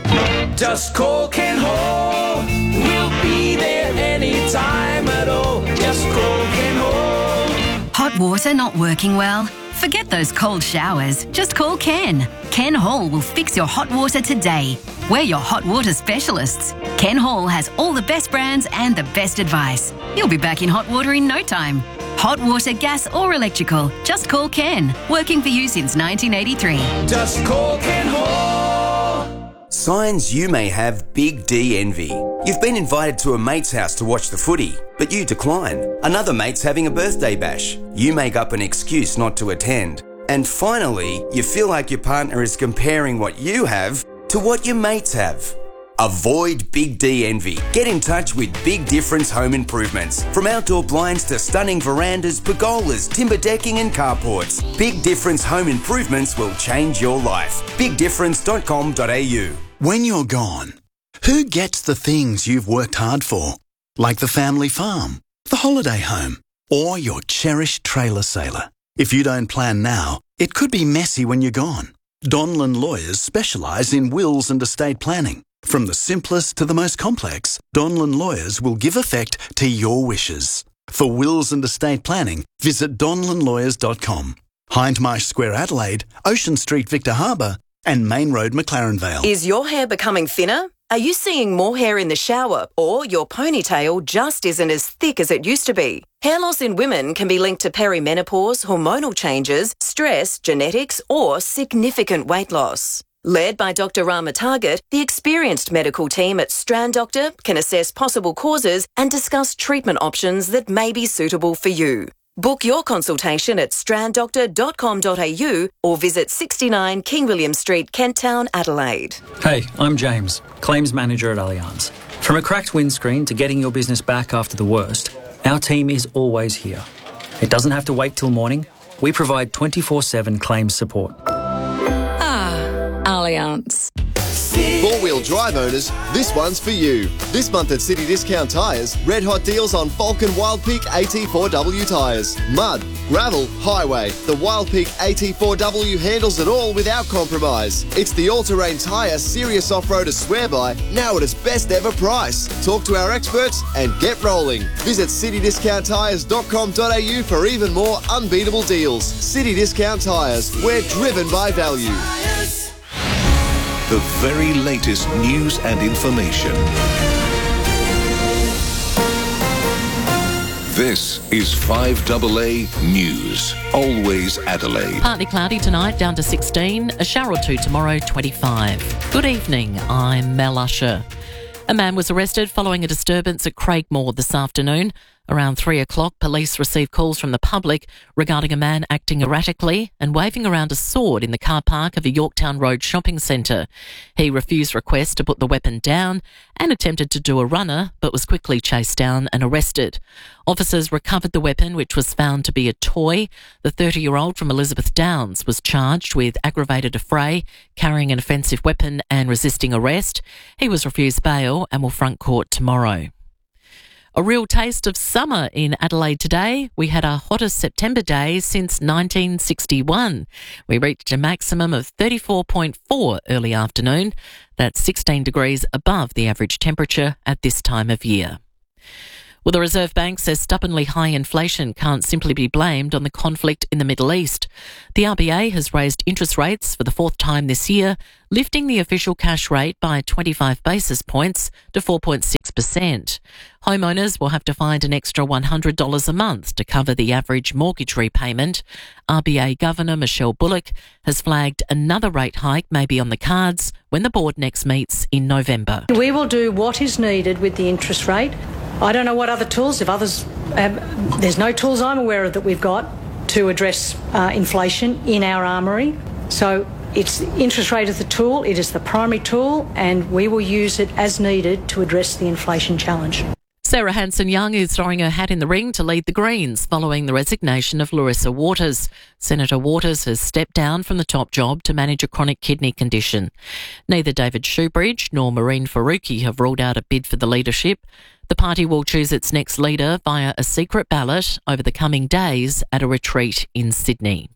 Just call Ken Hall. We'll be there anytime at all. Just call Ken Hall. Hot water not working well? Forget those cold showers. Just call Ken. Ken Hall will fix your hot water today. We're your hot water specialists. Ken Hall has all the best brands and the best advice. You'll be back in hot water in no time. Hot water, gas or electrical. Just call Ken. Working for you since nineteen eighty-three. Just call Ken Hall. Signs you may have Big D envy. You've been invited to a mate's house to watch the footy, but you decline. Another mate's having a birthday bash. You make up an excuse not to attend. And finally, you feel like your partner is comparing what you have to what your mates have. Avoid Big D envy. Get in touch with Big Difference Home Improvements. From outdoor blinds to stunning verandas, pergolas, timber decking and carports, Big Difference Home Improvements will change your life. big difference dot com dot a u. When you're gone, who gets the things you've worked hard for? Like the family farm, the holiday home, or your cherished trailer sailor. If you don't plan now, it could be messy when you're gone. Donlan Lawyers specialise in wills and estate planning. From the simplest to the most complex, Donlan Lawyers will give effect to your wishes. For wills and estate planning, visit donlan lawyers dot com. Hindmarsh Square, Adelaide, Ocean Street, Victor Harbour, and Main Road, McLaren Vale. Is your hair becoming thinner? Are you seeing more hair in the shower, or your ponytail just isn't as thick as it used to be? Hair loss in women can be linked to perimenopause, hormonal changes, stress, genetics, or significant weight loss. Led by Doctor Rama Target, the experienced medical team at Strand Doctor can assess possible causes and discuss treatment options that may be suitable for you. Book your consultation at strand doctor dot com dot a u or visit sixty-nine King William Street, Kent Town, Adelaide. Hey, I'm James, Claims Manager at Allianz. From a cracked windscreen to getting your business back after the worst, our team is always here. It doesn't have to wait till morning. We provide twenty-four seven claims support. Allianz. Four-wheel drive owners, this one's for you. This month at City Discount Tyres, red hot deals on Falcon Wild Peak A T four W tyres. Mud, gravel, highway. The Wild Peak A T four W handles it all without compromise. It's the all-terrain tyre serious off-roaders swear by, now at its best ever price. Talk to our experts and get rolling. Visit city discount tyres dot com dot a u for even more unbeatable deals. City Discount Tyres, we're driven by value. The very latest news and information. This is five A A News. Always Adelaide. Partly cloudy tonight, down to sixteen. A shower or two tomorrow, twenty-five. Good evening, I'm Mel Usher. A man was arrested following a disturbance at Craigmore this afternoon. Around three o'clock, police received calls from the public regarding a man acting erratically and waving around a sword in the car park of a Yorktown Road shopping centre. He refused requests to put the weapon down and attempted to do a runner, but was quickly chased down and arrested. Officers recovered the weapon, which was found to be a toy. The thirty-year-old from Elizabeth Downs was charged with aggravated affray, carrying an offensive weapon and resisting arrest. He was refused bail and will front court tomorrow. A real taste of summer in Adelaide today. We had our hottest September day since nineteen sixty-one. We reached a maximum of thirty-four point four early afternoon. That's sixteen degrees above the average temperature at this time of year. Well, the Reserve Bank says stubbornly high inflation can't simply be blamed on the conflict in the Middle East. The R B A has raised interest rates for the fourth time this year, lifting the official cash rate by twenty-five basis points to four point six percent. Homeowners will have to find an extra one hundred dollars a month to cover the average mortgage repayment. R B A Governor Michelle Bullock has flagged another rate hike may be on the cards when the board next meets in November. We will do what is needed with the interest rate. I don't know what other tools, if others have, there's no tools I'm aware of that we've got to address uh, inflation in our armoury. So it's interest rate is the tool, it is the primary tool, and we will use it as needed to address the inflation challenge. Sarah Hanson-Young is throwing her hat in the ring to lead the Greens following the resignation of Larissa Waters. Senator Waters has stepped down from the top job to manage a chronic kidney condition. Neither David Shoebridge nor Maureen Faruqi have ruled out a bid for the leadership. The party will choose its next leader via a secret ballot over the coming days at a retreat in Sydney.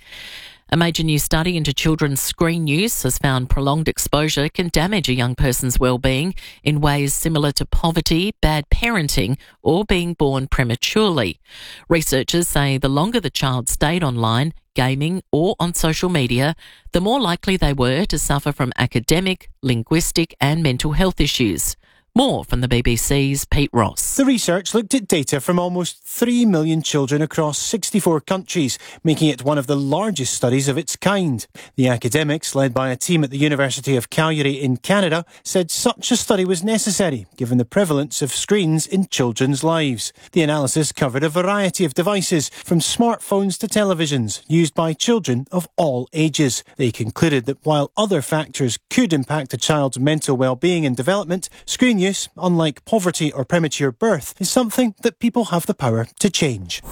A major new study into children's screen use has found prolonged exposure can damage a young person's well-being in ways similar to poverty, bad parenting, or being born prematurely. Researchers say the longer the child stayed online, gaming, or on social media, the more likely they were to suffer from academic, linguistic, and mental health issues. More from the B B C's Pete Ross. The research looked at data from almost three million children across sixty-four countries, making it one of the largest studies of its kind. The academics, led by a team at the University of Calgary in Canada, said such a study was necessary, given the prevalence of screens in children's lives. The analysis covered a variety of devices, from smartphones to televisions, used by children of all ages. They concluded that while other factors could impact a child's mental well-being and development, screen use, unlike poverty or premature birth, is something that people have the power to change.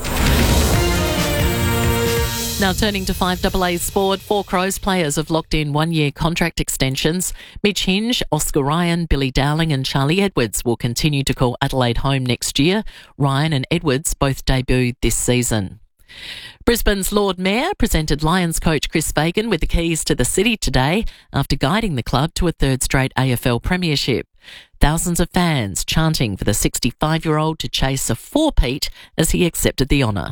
Now turning to five A A sport, four Crows players have locked in one-year contract extensions. Mitch Hinge, Oscar Ryan, Billy Dowling and Charlie Edwards will continue to call Adelaide home next year. Ryan and Edwards both debuted this season. Brisbane's Lord Mayor presented Lions coach Chris Fagan with the keys to the city today after guiding the club to a third straight A F L premiership. Thousands of fans chanting for the sixty-five-year-old to chase a four-peat as he accepted the honour.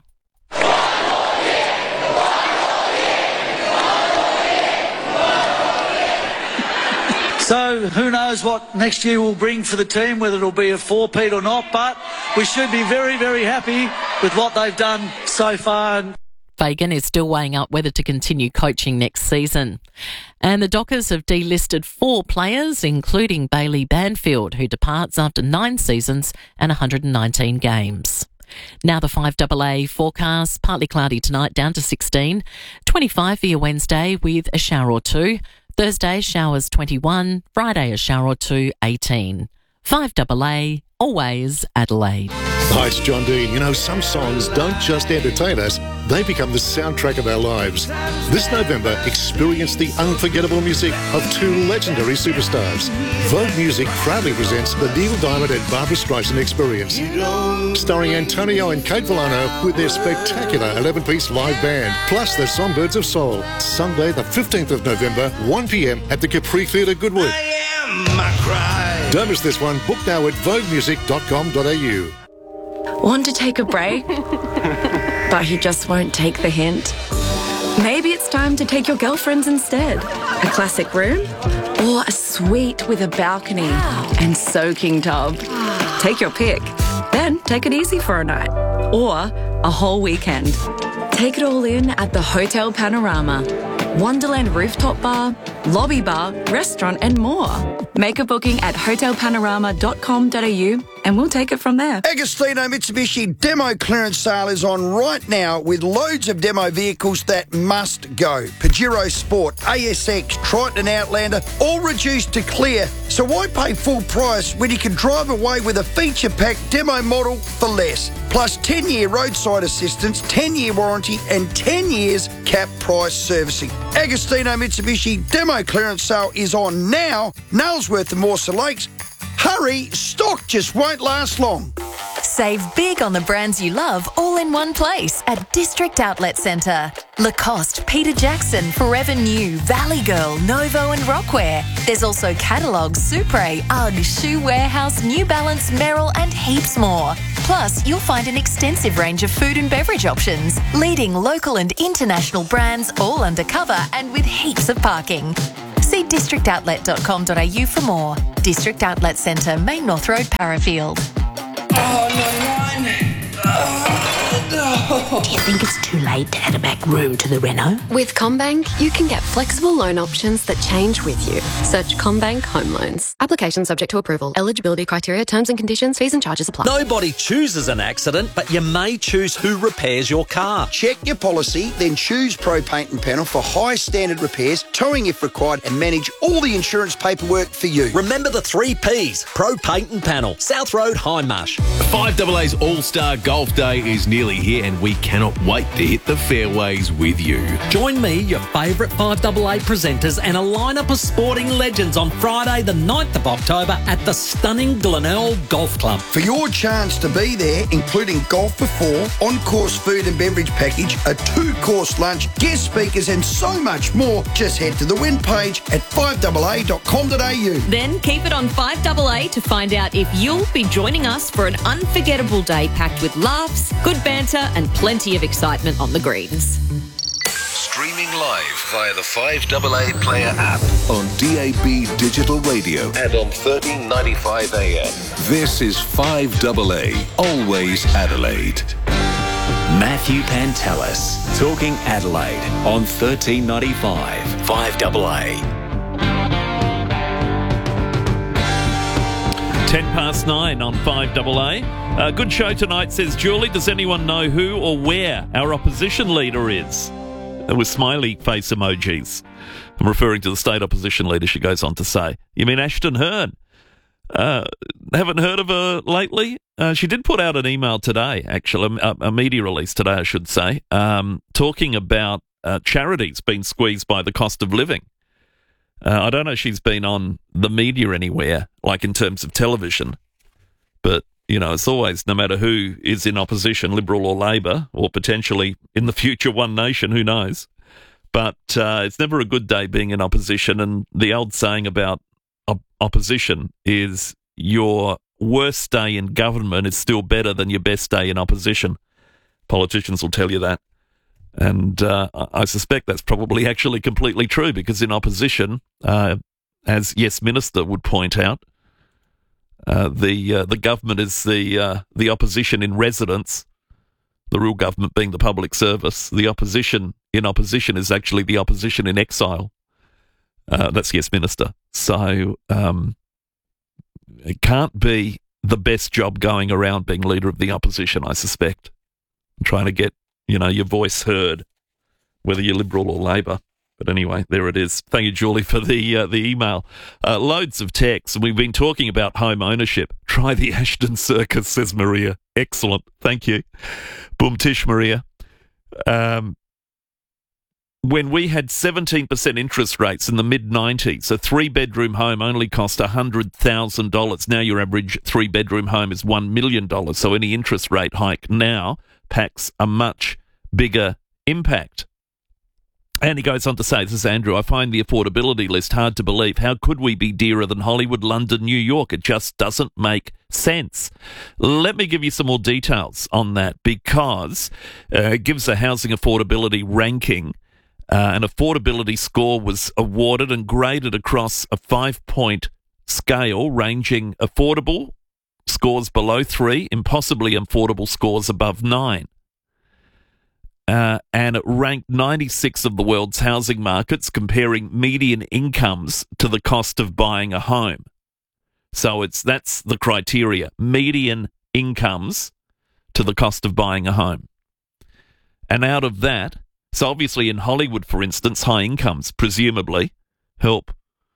So who knows what next year will bring for the team, whether it'll be a four-peat or not, but we should be very, very happy with what they've done so far. Fagan is still weighing up whether to continue coaching next season. And the Dockers have delisted four players, including Bailey Banfield, who departs after nine seasons and one hundred nineteen games. Now the five A A forecast, partly cloudy tonight, down to sixteen. twenty-five for your Wednesday with a shower or two. Thursday, showers twenty-one. Friday, a shower or two, eighteen. five A A, always Adelaide. Hi, it's John Dean. You know, some songs don't just entertain us, they become the soundtrack of our lives. This November, experience the unforgettable music of two legendary superstars. Vogue Music proudly presents the Neil Diamond and Barbra Streisand Experience, starring Antonio and Kate Villano with their spectacular eleven-piece live band, plus the Songbirds of Soul. Sunday, the fifteenth of November, one p m at the Capri Theatre, Goodwood. Don't miss this one. Book now at vogue music dot com dot a u. Want to take a break? But he just won't take the hint. Maybe it's time to take your girlfriends instead. A classic room? Or a suite with a balcony and soaking tub. Take your pick. Then take it easy for a night. Or a whole weekend. Take it all in at the Hotel Panorama. Wonderland rooftop bar, lobby bar, restaurant and more. Make a booking at hotel panorama dot com dot a u and we'll take it from there. Agostino Mitsubishi demo clearance sale is on right now with loads of demo vehicles that must go. Pajero Sport, A S X, Triton and Outlander, all reduced to clear. So why pay full price when you can drive away with a feature-packed demo model for less? Plus ten-year roadside assistance, ten-year warranty and ten years cap price servicing. Agostino Mitsubishi demo clearance sale is on now. Nailsworth and Mawson Lakes. Hurry, stock just won't last long. Save big on the brands you love all in one place at District Outlet Centre. Lacoste, Peter Jackson, Forever New, Valley Girl, Novo and Rockwear. There's also catalogues, Supre, UGG, Shoe Warehouse, New Balance, Merrill and heaps more. Plus, you'll find an extensive range of food and beverage options, leading local and international brands all undercover and with heaps of parking. See district outlet dot com dot a u for more. District Outlet Centre, Main North Road, Parafield. Oh, not mine. Do you think it's too late to add a back room to the reno? With CommBank, you can get flexible loan options that change with you. Search CommBank Home Loans. Application subject to approval. Eligibility criteria, terms and conditions, fees and charges apply. Nobody chooses an accident, but you may choose who repairs your car. Check your policy, then choose Pro Paint and Panel for high standard repairs, towing if required, and manage all the insurance paperwork for you. Remember the three Ps. Pro Paint and Panel. South Road, Hindmarsh. five A A's All-Star Golf Day is nearly here and we cannot wait to hit the fairways with you. Join me, your favourite five A A presenters and a lineup of sporting legends on Friday the ninth of October at the stunning Glenelg Golf Club. For your chance to be there, including golf for four, on-course food and beverage package, a two-course lunch, guest speakers and so much more, just head to the win page at five A A dot com dot a u. Then keep it on five A A to find out if you'll be joining us for an unforgettable day packed with laughs, good banter and plenty of excitement on the greens. Streaming live via the five A A Player app on D A B Digital Radio and on thirteen ninety-five A M. This is five A A, always Adelaide. Matthew Pantelis, talking Adelaide on thirteen ninety-five, five A A. Ten past nine on five A A. Uh, good show tonight, says Julie. Does anyone know who or where our opposition leader is? With smiley face emojis. I'm referring to the state opposition leader, she goes on to say. You mean Ashton Hearn? Uh, haven't heard of her lately? Uh, she did put out an email today, actually, a, a media release today, I should say, um, talking about uh, charities being squeezed by the cost of living. Uh, I don't know if she's been on the media anywhere, like in terms of television, but, you know, it's always, no matter who is in opposition, Liberal or Labor, or potentially in the future One Nation, who knows. But uh, it's never a good day being in opposition, and the old saying about op- opposition is your worst day in government is still better than your best day in opposition. Politicians will tell you that. And uh, I suspect that's probably actually completely true, because in opposition, uh, as Yes Minister would point out, uh, the uh, the government is the uh, the opposition in residence, the real government being the public service. The opposition in opposition is actually the opposition in exile. Uh, that's Yes Minister. So um, it can't be the best job going around being leader of the opposition, I suspect. I'm trying to get, you know, your voice heard, whether you're Liberal or Labor. But anyway, there it is. Thank you, Julie, for the uh, the email. Uh, loads of texts. We've been talking about home ownership. Try the Ashton Circus, says Maria. Excellent. Thank you. Boom tish, Maria. Um, when we had seventeen percent interest rates in the mid nineties, a three-bedroom home only cost one hundred thousand dollars. Now your average three-bedroom home is one million dollars. So any interest rate hike now packs a much bigger impact. And he goes on to say, this is Andrew, I find the affordability list hard to believe. How could we be dearer than Hollywood, London, New York? It just doesn't make sense. Let me give you some more details on that, because uh, it gives a housing affordability ranking. Uh, an affordability score was awarded and graded across a five-point scale ranging affordable scores below three, impossibly affordable scores above nine. Uh, and it ranked ninety-six of the world's housing markets, comparing median incomes to the cost of buying a home. So it's that's the criteria, median incomes to the cost of buying a home. And out of that, so obviously in Hollywood, for instance, high incomes presumably help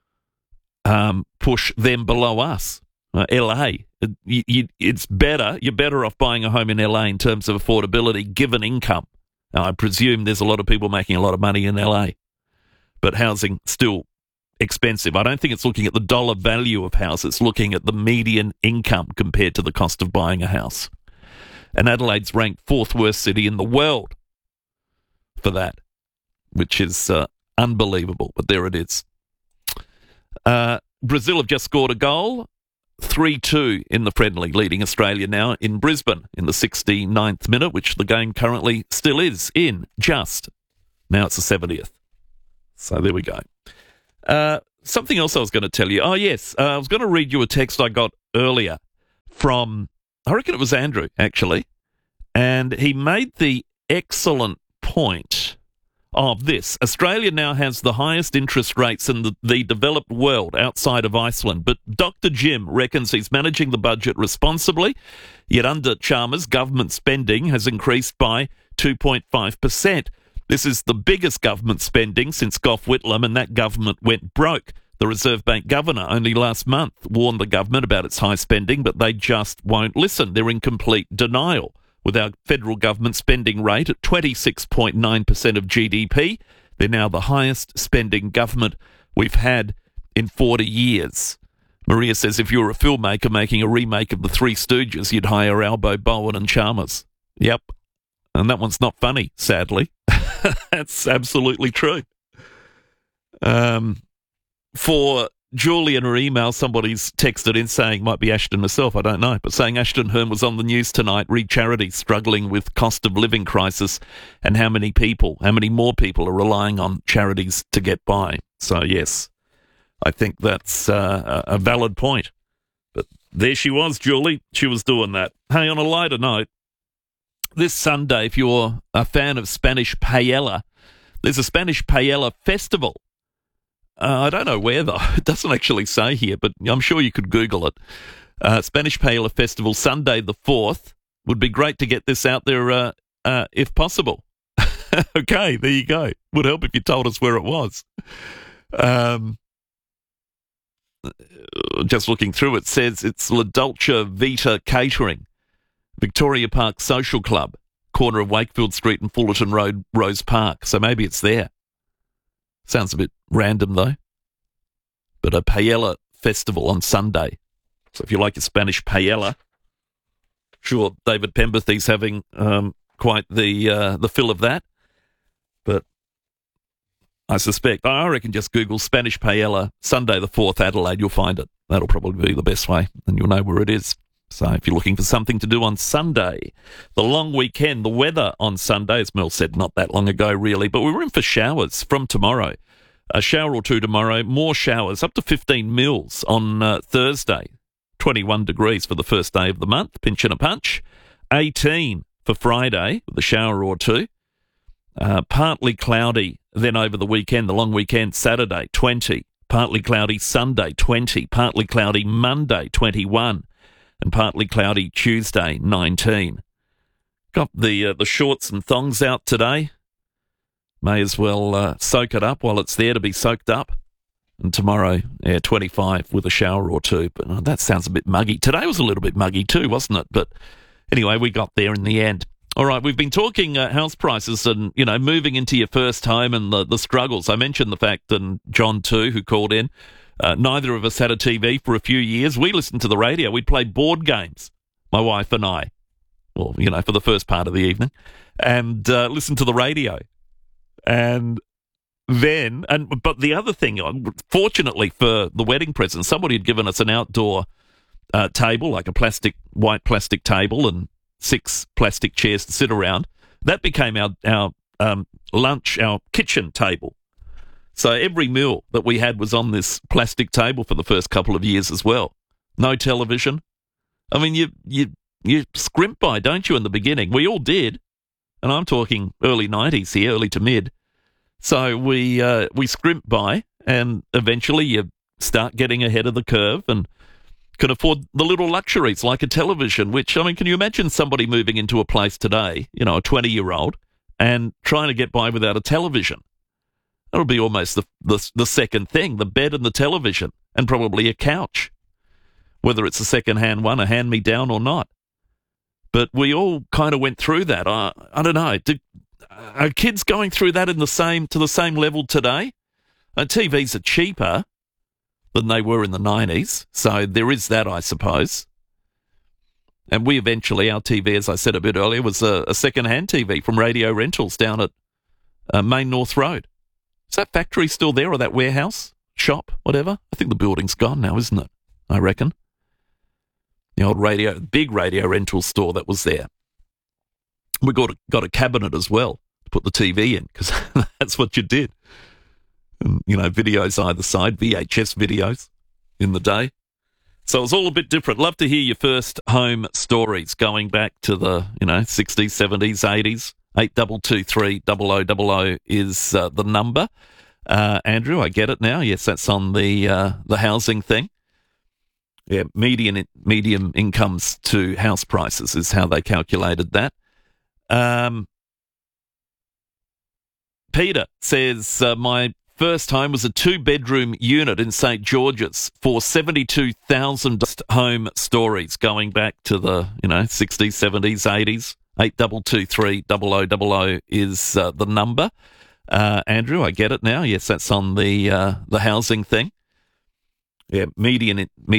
um, push them below us. Uh, L A, it, you, it's better, you're better off buying a home in L A in terms of affordability given income. Now, I presume there's a lot of people making a lot of money in L A, but housing still expensive. I don't think it's looking at the dollar value of house. It's looking at the median income compared to the cost of buying a house. And Adelaide's ranked fourth worst city in the world for that, which is uh, unbelievable, but there it is. Uh, Brazil have just scored a goal, three two in the friendly, leading Australia now in Brisbane in the sixty-ninth minute, which the game currently still is in, just. Now it's the seventieth. So there we go. Uh, something else I was going to tell you. Oh, yes, uh, I was going to read you a text I got earlier from, I reckon it was Andrew, actually, and he made the excellent point of this. Australia now has the highest interest rates in the, the developed world outside of Iceland, but Doctor Jim reckons he's managing the budget responsibly, yet under Chalmers, government spending has increased by two point five percent. This is the biggest government spending since Gough Whitlam, and that government went broke. The Reserve Bank governor only last month warned the government about its high spending, but they just won't listen. They're in complete denial. With our federal government spending rate at twenty-six point nine percent of G D P, they're now the highest spending government we've had in forty years. Maria says if you were a filmmaker making a remake of The Three Stooges, you'd hire Albo, Bowen and Chalmers. Yep. And that one's not funny, sadly. That's absolutely true. Um, for Julie in her email, somebody's texted in saying, might be Ashton herself, I don't know, but saying Ashton Hearn was on the news tonight, read charities struggling with cost of living crisis and how many people, how many more people are relying on charities to get by. So, yes, I think that's uh, a valid point. But there she was, Julie. She was doing that. Hey, on a lighter note, this Sunday, if you're a fan of Spanish paella, there's a Spanish paella festival. Uh, I don't know where, though. It doesn't actually say here, but I'm sure you could Google it. Uh, Spanish Paella Festival, Sunday the fourth. Would be great to get this out there uh, uh, if possible. Okay, there you go. Would help if you told us where it was. Um, just looking through, it says it's La Dolce Vita Catering, Victoria Park Social Club, corner of Wakefield Street and Fullerton Road, Rose Park. So maybe it's there. Sounds a bit random, though. But a paella festival on Sunday. So if you like your Spanish paella, sure, David Pemberthy's having um, quite the uh, the fill of that. But I suspect, I reckon just Google Spanish paella Sunday the fourth, Adelaide, you'll find it. That'll probably be the best way, and you'll know where it is. So if you're looking for something to do on Sunday, the long weekend, the weather on Sunday, as Mel said, not that long ago really, but we were in for showers from tomorrow. A shower or two tomorrow, more showers, up to fifteen mils on uh, Thursday. twenty-one degrees for the first day of the month, pinch and a punch. eighteen for Friday with a shower or two. Uh, partly cloudy then over the weekend, the long weekend, Saturday, twenty. Partly cloudy Sunday, twenty. Partly cloudy Monday, twenty-one. And partly cloudy Tuesday, nineteen. Got the uh, the shorts and thongs out today. May as well uh, soak it up while it's there to be soaked up. And tomorrow, yeah, twenty-five with a shower or two. But oh, that sounds a bit muggy. Today was a little bit muggy too, wasn't it? But anyway, we got there in the end. All right, we've been talking uh, house prices and, you know, moving into your first home and the, the struggles. I mentioned the fact, and John too, who called in, Uh, neither of us had a T V for a few years. We listened to the radio. We'd play board games, my wife and I, well, you know, for the first part of the evening, and uh, listen to the radio. And then, and but the other thing, fortunately for the wedding present, somebody had given us an outdoor uh, table, like a plastic, white plastic table and six plastic chairs to sit around. That became our, our um, lunch, our kitchen table. So every meal that we had was on this plastic table for the first couple of years as well. No television. I mean, you you you scrimp by, don't you, in the beginning? We all did. And I'm talking early nineties here, early to mid. So we uh, we scrimp by, and eventually you start getting ahead of the curve and can afford the little luxuries like a television, which, I mean, can you imagine somebody moving into a place today, you know, a twenty-year-old, and trying to get by without a television? That'll be almost the, the the second thing, the bed and the television, and probably a couch, whether it's a second-hand one, a hand-me-down or not. But we all kind of went through that. I, I don't know. Do, are kids going through that in the same to the same level today? Uh, T Vs are cheaper than they were in the nineties, so there is that, I suppose. And we eventually, our T V, as I said a bit earlier, was a, a second-hand T V from Radio Rentals down at uh, Main North Road. Is that factory still there, or that warehouse, shop, whatever? I think the building's gone now, isn't it? I reckon. The old radio, big Radio Rental store that was there. We got a, got a cabinet as well to put the T V in, because that's what you did. And, you know, videos either side, V H S videos in the day. So it was all a bit different. Love to hear your first home stories going back to the, you know, sixties, seventies, eighties. eight two two three, double oh double oh is uh, the number. Uh, Andrew, I get it now. Yes, that's on the uh, the housing thing. Yeah, median medium incomes to house prices is how they calculated that. Um, Peter says, uh, my first home was a two-bedroom unit in St George's for seventy-two thousand dollars. Home stories going back to the, you know, sixties, seventies, eighties. eight two two three, double oh double oh is uh, the number. Uh, Andrew, I get it now. Yes, that's on the uh, the housing thing. Yeah, median